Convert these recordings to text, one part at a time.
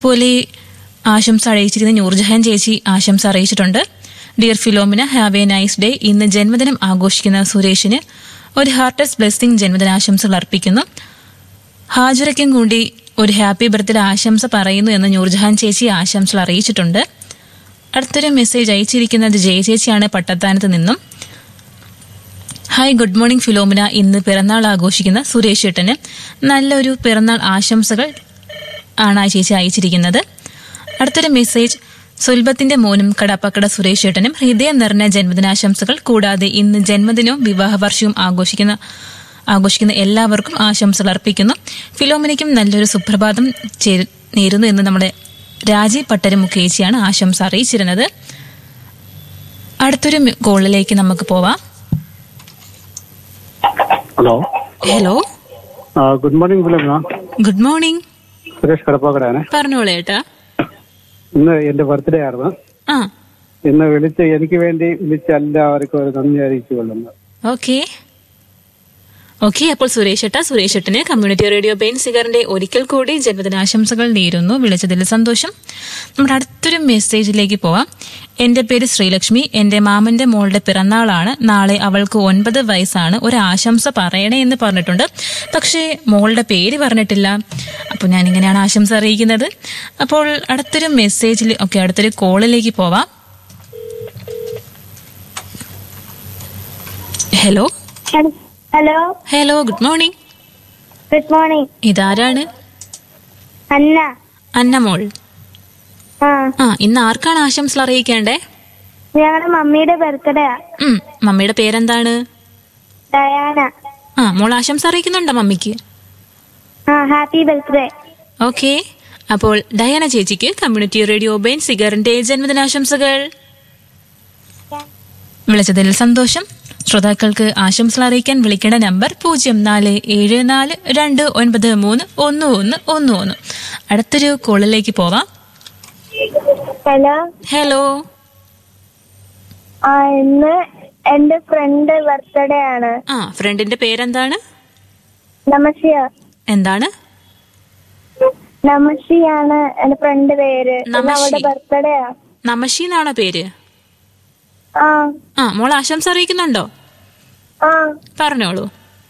പോലെ ആശംസ അറിയിച്ചിരുന്ന നൂർജഹാൻ ചേച്ചി ആശംസ അറിയിച്ചിട്ടുണ്ട്. Dear Philomena, have A nice day. ഇന്ന് ജന്മദിനം ആഘോഷിക്കുന്ന സുരേഷിന് ഒരു ഹാർട്ടസ് ബ്ലെസ്സിംഗ് ജന്മദിനാശംസകൾ അർപ്പിക്കുന്നു. ഹാജറയ്ക്കും കൂടി ഒരു ഹാപ്പി ബർത്ത്ഡേ ആശംസ പറയുന്നു എന്ന് നൂർജഹാൻ ചേച്ചി ആശംസകൾ അറിയിച്ചിട്ടുണ്ട്. അടുത്തൊരു മെസ്സേജ് അയച്ചിരിക്കുന്നത് ജയ ചേച്ചിയാണ് പട്ടത്താനത്ത് നിന്നും. Hi, good morning Philomena. ഇന്ന് പിറന്നാൾ ആഘോഷിക്കുന്ന സുരേഷ് ഏട്ടന് നല്ലൊരു പിറന്നാൾ ആശംസകൾ ആണ് ആ ചേച്ചി അയച്ചിരിക്കുന്നത്. അടുത്തൊരു മെസ്സേജ് സുൽബത്തിന്റെ മോനും കടപ്പക്കട സുരേഷ് ഏട്ടനും ഹൃദയം നിറഞ്ഞ ജന്മദിനാശംസകൾ. കൂടാതെ ഇന്ന് ജന്മദിനവും വിവാഹ വർഷവും ആഘോഷിക്കുന്ന എല്ലാവർക്കും ആശംസകൾ അർപ്പിക്കുന്നു. ഫിലോമിനയ്ക്കും നല്ലൊരു സുപ്രഭാതം നേരുന്നു എന്ന് നമ്മുടെ രാജി പട്ടരമുഖേച്ചിയാണ് ആശംസ അറിയിച്ചിരുന്നത്. അടുത്തൊരു കോളിലേക്ക് നമുക്ക് പോവാം. Hello, good morning Philomena. Good morning. Suresh കടപ്പാക്കടയാണ്. പറഞ്ഞോളൂ ഏട്ടാ. ഇന്ന് എന്റെ ബർത്ത്ഡേ ആയിരുന്നു. ഇന്ന് എനിക്ക് വേണ്ടി വിളിച്ച എല്ലാവർക്കും ഒരു നന്ദി അറിയിച്ചു കൊള്ളുന്നു. ഓക്കെ, അപ്പോൾ സുരേഷ് ഏട്ടന് കമ്മ്യൂണിറ്റി റേഡിയോ ബെൻസിഗറിന്റെ ഒരിക്കൽ കൂടി ജന്മദിനാശംസകൾ നേരുന്നു. വിളിച്ചതിൽ സന്തോഷം. നമ്മുടെ അടുത്തൊരു മെസ്സേജിലേക്ക് പോവാം. എന്റെ പേര് ശ്രീലക്ഷ്മി. എന്റെ മാമന്റെ മോളുടെ പിറന്നാളാണ്. നാളെ അവൾക്ക് 9 വയസ്സാണ്. ഒരു ആശംസ പറയണേ എന്ന് പറഞ്ഞിട്ടുണ്ട്. പക്ഷേ മോളുടെ പേര് പറഞ്ഞിട്ടില്ല. അപ്പോൾ ഞാൻ ഇങ്ങനെയാണ് ആശംസ അറിയിക്കുന്നത്. അപ്പോൾ അടുത്തൊരു കോളിലേക്ക് പോവാം. Hello, good morning. Good morning. ഇതാരാണ്? അന്ന മോൾ. ഇന്ന് ആർക്കാണ് ആശംസ അറിയിക്കേണ്ടേ? ഞങ്ങളുടെ മമ്മിയുടെ ബർത്ത്ഡേ. മമ്മിയുടെ പേരെന്താണ്? ഡയാന. മോൾ ആശംസ അറിയിക്കുന്നുണ്ടോ മമ്മിക്ക്? Happy birthday. ഓക്കെ, അപ്പോൾ ഡയാന ചേച്ചിക്ക് കമ്മ്യൂണിറ്റി റേഡിയോ ബെൻസിഗറിന്റെ ജന്മദിനാശംസകൾ. വിളിച്ചതിൽ സന്തോഷം. ശ്രോതാക്കൾക്ക് ആശംസകൾ അറിയിക്കാൻ വിളിക്കേണ്ട നമ്പർ 0474293111. അടുത്തൊരു കോളിലേക്ക് പോവാം. ഹലോ. ഇന്ന് എന്റെ ഫ്രണ്ട് ബർത്ത്ഡേ ആണ്. ഫ്രണ്ടിന്റെ പേരെന്താണ്? നമശിയ. എന്താണ്? നമശിയാണ് എന്റെ ഫ്രണ്ട് പേര്. അവളുടെ ബർത്ത്ഡേ. നമശി എന്നാണോ പേര്? മോൾ ആശംസ അറിയിക്കുന്നുണ്ടോ? പറഞ്ഞോളൂ.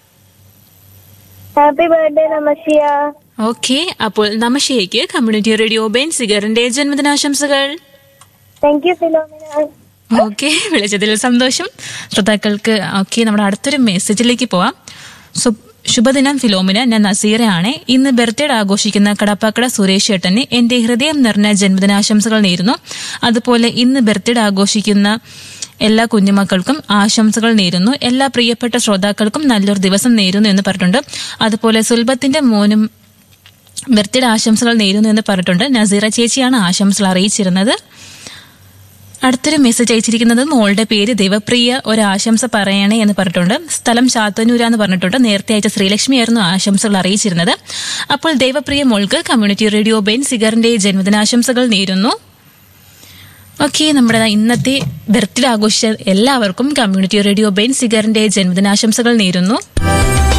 Happy birthday നമശിയ. ഓക്കെ, അപ്പോൾ നമശിയയ്ക്ക് കമ്മ്യൂണിറ്റി റേഡിയോ ബെൻസിഗറിന്റെ ജന്മദിനാശംസകൾ. Thank you Philomena. ഓക്കെ, വിളിച്ചതിൽ സന്തോഷം. ശ്രോതാക്കൾക്ക് നമ്മുടെ അടുത്തൊരു മെസ്സേജിലേക്ക് പോവാം. ശുഭദിനം ഫിലോമിന, ഞാൻ നസീറയാണ്. ഇന്ന് ബർത്ത്ഡേ ആഘോഷിക്കുന്ന കടപ്പാക്കട സുരേഷ് ഏട്ടന് എന്റെ ഹൃദയം നിറഞ്ഞ ജന്മദിനാശംസകൾ നേരുന്നു. അതുപോലെ ഇന്ന് ബർത്ത്ഡേ ആഘോഷിക്കുന്ന എല്ലാ കുഞ്ഞുമക്കൾക്കും ആശംസകൾ നേരുന്നു. എല്ലാ പ്രിയപ്പെട്ട ശ്രോതാക്കൾക്കും നല്ലൊരു ദിവസം നേരുന്നു എന്ന് പറഞ്ഞിട്ടുണ്ട്. അതുപോലെ സുൽബത്തിന്റെ മോനും ബർത്ത്ഡേ ആശംസകൾ നേരുന്നു എന്ന് പറഞ്ഞിട്ടുണ്ട്. നസീറ ചേച്ചിയാണ് ആശംസകൾ അറിയിച്ചിരുന്നത്. അടുത്തൊരു മെസ്സേജ് അയച്ചിരിക്കുന്നത് മോളുടെ പേര് ദേവപ്രിയ, ഒരു ആശംസ പറയണേ എന്ന് പറഞ്ഞിട്ടുണ്ട്. സ്ഥലം ചാത്തന്നൂര എന്ന് പറഞ്ഞിട്ടുണ്ട്. നേരത്തെ അയച്ച ശ്രീലക്ഷ്മി ആയിരുന്നു ആശംസകൾ അറിയിച്ചിരുന്നത്. അപ്പോൾ ദേവപ്രിയ മോൾക്ക് കമ്മ്യൂണിറ്റി റേഡിയോ ബെൻസിഗറിന്റെ ജന്മദിനാശംസകൾ നേരുന്നു. ഓക്കെ, നമ്മുടെ ഇന്നത്തെ ബർത്ത്ഡേ ആഘോഷിച്ച എല്ലാവർക്കും കമ്മ്യൂണിറ്റി റേഡിയോ ബെൻസിഗറിന്റെ ജന്മദിനാശംസകൾ നേരുന്നു.